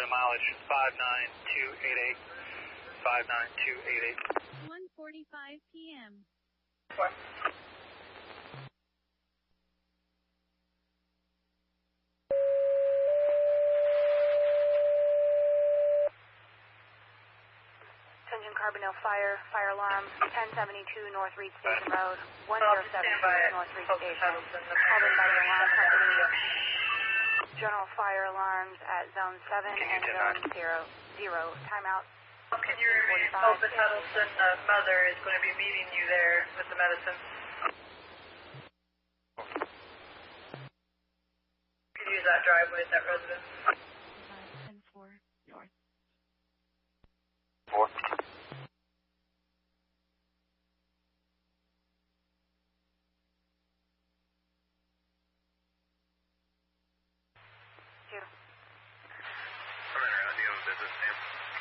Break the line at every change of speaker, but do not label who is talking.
mileage 59288. 59288.
1:45 p.m.
What?
Attention Carbondale Fire alarm, 1072 North Reed Station Road, 1072 North Reed Station. Called in by the alarm company. General fire alarms at zone 7 and zone 0. Timeout.
Can you remain told that Huddleston, mother, is going to be meeting you there with the medicine? You could use that driveway at that residence.
510-4 North.
4. Coming around, do you have a business name?